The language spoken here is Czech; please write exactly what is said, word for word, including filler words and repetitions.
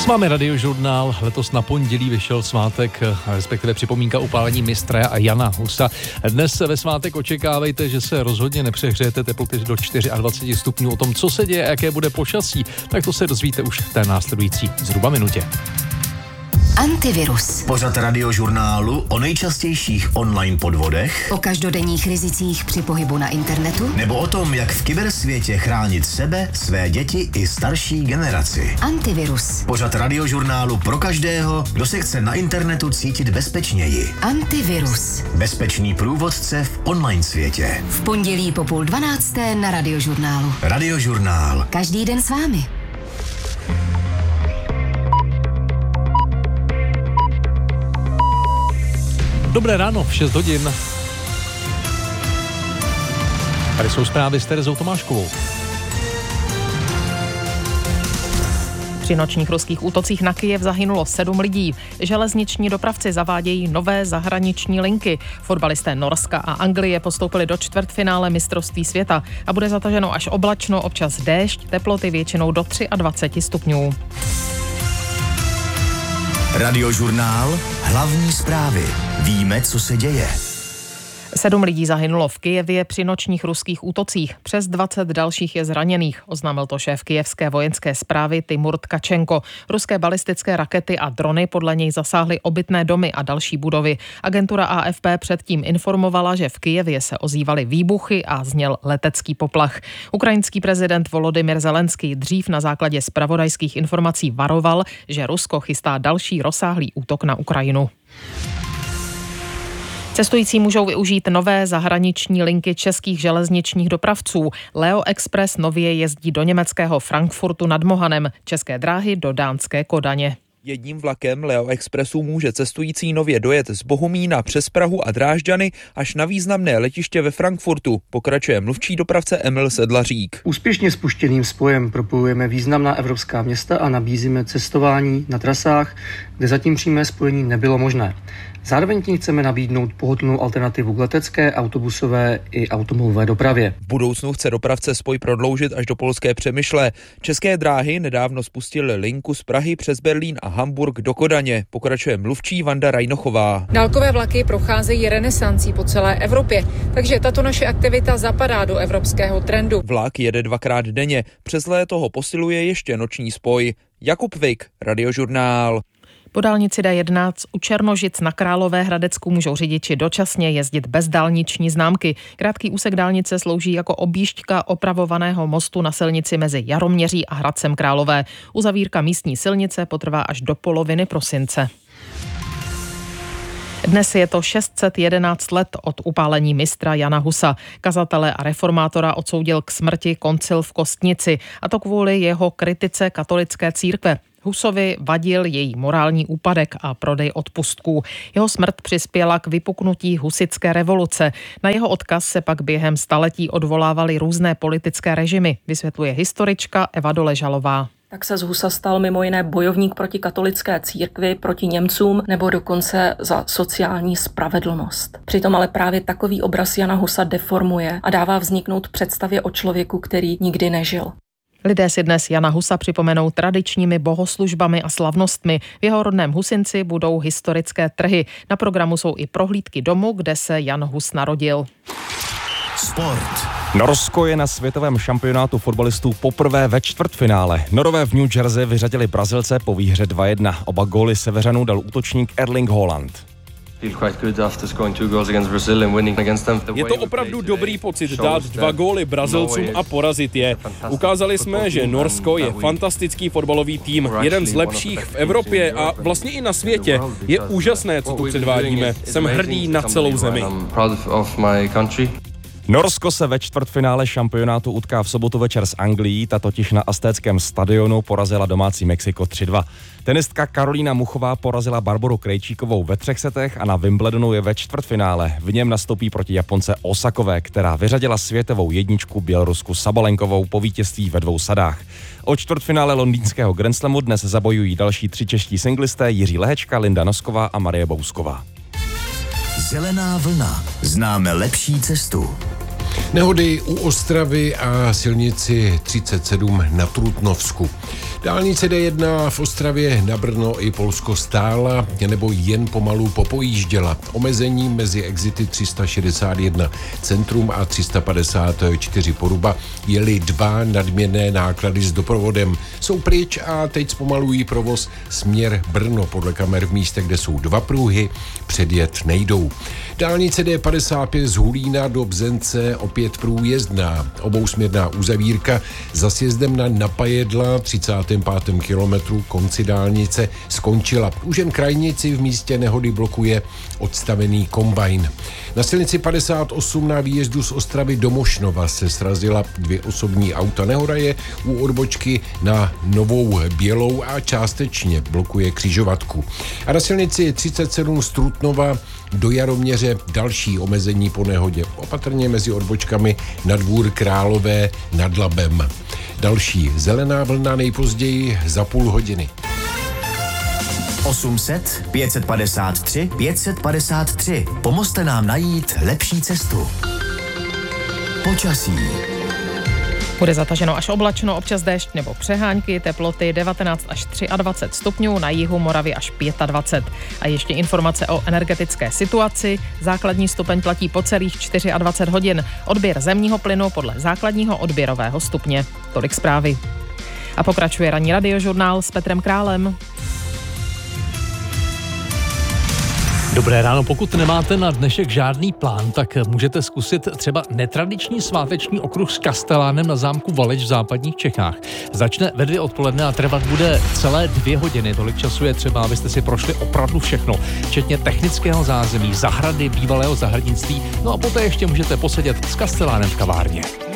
S vámi Radiožurnál. Letos na pondělí vyšel svátek, respektive připomínka upálení mistra a Jana Husa. Dnes ve svátek očekávejte, že se rozhodně nepřehřejete, teploty do dvacet čtyři stupňů. O tom, co se děje, jaké bude počasí, tak to se dozvíte už v té následující zhruba minutě. Antivirus. Pořad Radiožurnálu o nejčastějších online podvodech, O každodenních rizicích při pohybu na internetu. nebo o tom, jak v kybersvětě chránit sebe, své děti i starší generaci. Antivirus. Pořad Radiožurnálu pro každého, kdo se chce na internetu cítit bezpečněji. Antivirus. Bezpečný průvodce v online světě. V pondělí po půl dvanácté na Radiožurnálu. Radiožurnál. Každý den s vámi. Dobré ráno, v šest hodin. Tady jsou zprávy s Terezou Tomáškovou. Při nočních ruských útocích na Kyjev zahynulo sedm lidí. Železniční dopravci zavádějí nové zahraniční linky. Fotbalisté Norska a Anglie postoupili do čtvrtfinále mistrovství světa a bude zataženo až oblačno, občas déšť, teploty většinou do dvacet tři stupňů. Radiožurnál. Hlavní zprávy. Víme, co se děje. Sedm lidí zahynulo v Kyjevě při nočních ruských útocích. Přes dvacet dalších je zraněných, oznámil to šéf kyjevské vojenské správy Timur Tkačenko. Ruské balistické rakety a drony podle něj zasáhly obytné domy a další budovy. Agentura A F P předtím informovala, že v Kyjevě se ozývaly výbuchy a zněl letecký poplach. Ukrajinský prezident Volodymyr Zelenský dřív na základě zpravodajských informací varoval, že Rusko chystá další rozsáhlý útok na Ukrajinu. Cestující můžou využít nové zahraniční linky českých železničních dopravců. Leo Express nově jezdí do německého Frankfurtu nad Mohanem, České dráhy do dánské Kodaně. Jedním vlakem Leo Expressu může cestující nově dojet z Bohumína přes Prahu a Drážďany až na významné letiště ve Frankfurtu, pokračuje mluvčí dopravce Emil Sedlařík. Úspěšně spuštěným spojem propojujeme významná evropská města a nabízíme cestování na trasách, kde zatím přímé spojení nebylo možné. Zároveň tím chceme nabídnout pohodlnou alternativu k letecké, autobusové i automobilové dopravě. V budoucnu chce dopravce spoj prodloužit až do polské Přemyšle. České dráhy nedávno spustily linku z Prahy přes Berlín a Hamburg do Kodaně, pokračuje mluvčí Vanda Rajnochová. Dálkové vlaky procházejí renesancí po celé Evropě, takže tato naše aktivita zapadá do evropského trendu. Vlak jede dvakrát denně, přes léto ho posiluje ještě noční spoj. Jakub Vik, Radiožurnál. Po dálnici D jedenáct u Černožic na Královéhradecku můžou řidiči dočasně jezdit bez dálniční známky. Krátký úsek dálnice slouží jako objížďka opravovaného mostu na silnici mezi Jaroměří a Hradcem Králové. Uzavírka místní silnice potrvá až do poloviny prosince. Dnes je to šest set jedenáct let od upálení mistra Jana Husa. Kazatele a reformátora odsoudil k smrti koncil v Kostnici, a to kvůli jeho kritice katolické církve. Husovi vadil její morální úpadek a prodej odpustků. Jeho smrt přispěla k vypuknutí husitské revoluce. Na jeho odkaz se pak během staletí odvolávaly různé politické režimy, vysvětluje historička Eva Doležalová. Tak se z Husa stal mimo jiné bojovník proti katolické církvi, proti Němcům nebo dokonce za sociální spravedlnost. Přitom ale právě takový obraz Jana Husa deformuje a dává vzniknout představě o člověku, který nikdy nežil. Lidé si dnes Jana Husa připomenou tradičními bohoslužbami a slavnostmi. V jeho rodném Husinci budou historické trhy. Na programu jsou i prohlídky domu, kde se Jan Hus narodil. Sport. Norsko je na světovém šampionátu fotbalistů poprvé ve čtvrtfinále. Norové v New Jersey vyřadili Brazilce po výhře dva jedna. Oba góly Severanů dal útočník Erling Haaland. Je to opravdu dobrý pocit dát dva góly Brazilcům a porazit je. Ukázali jsme, že Norsko je fantastický fotbalový tým, jeden z lepších v Evropě a vlastně i na světě. Je úžasné, co tu předvádíme. Jsem hrdý na celou zemi. Norsko se ve čtvrtfinále šampionátu utká v sobotu večer s Anglií, ta totiž na Aztéckém stadionu porazila domácí Mexiko tři dva. Tenistka Karolína Muchová porazila Barboru Krejčíkovou ve třech setech a na Wimbledonu je ve čtvrtfinále. V něm nastoupí proti Japonce Osakové, která vyřadila světovou jedničku Bělorusku Sabalenkovou po vítězství ve dvou sadách. O čtvrtfinále londýnského Grand Slamu dnes zabojují další tři čeští singlisté Jiří Lehečka, Linda Nosková a Marie Bousková. Zelená vlna. Známe lepší cestu. Nehody u Ostravy a silnici třicet sedm na Trutnovsku. Dálnice D jedna v Ostravě na Brno i Polsko stála nebo jen pomalu popojížděla. Omezení mezi exity tři sta šedesát jedna Centrum a tři sta padesát čtyři Poruba jeli dva nadměrné náklady s doprovodem. Jsou pryč a teď zpomalují provoz směr Brno. Podle kamer v místech, kde jsou dva pruhy, předjet nejdou. Dálnice D padesát pět z Hulína do Bzence opět průjezdná. Obousměrná uzavírka za sjezdem na Napajedla třicátém pátém kilometru konci dálnice skončila. Už jen krajnici v místě nehody blokuje odstavený kombajn. Na silnici padesát osm na výjezdu z Ostravy do Mošnova se srazila dvě osobní auta. Nehoda je u odbočky na Novou Bělou a částečně blokuje křižovatku. A na silnici třicet sedm z Trutnova do Jaroměře další omezení po nehodě. Opatrně mezi odbočkami na Dvůr Králové nad Labem. Další zelená vlna nejpozději za půl hodiny. osm set, pět set padesát tři, pět set padesát tři. Pomozte nám najít lepší cestu. Počasí. Bude zataženo až oblačno, občas déšť nebo přehánky, teploty devatenáct až dvacet tři stupňů, na jihu Moravy až dvacet pět. A ještě informace o energetické situaci. Základní stupeň platí po celých dvacet čtyři hodin. Odběr zemního plynu podle základního odběrového stupně. Tolik zprávy. A pokračuje ranní radiožurnál s Petrem Králem. Dobré ráno, pokud nemáte na dnešek žádný plán, tak můžete zkusit třeba netradiční sváteční okruh s kastelánem na zámku Valeč v západních Čechách. Začne ve dvě odpoledne a trvat bude celé dvě hodiny. Tolik času je třeba, abyste si prošli opravdu všechno, včetně technického zázemí, zahrady, bývalého zahradnictví, no a poté ještě můžete posedět s kastelánem v kavárně.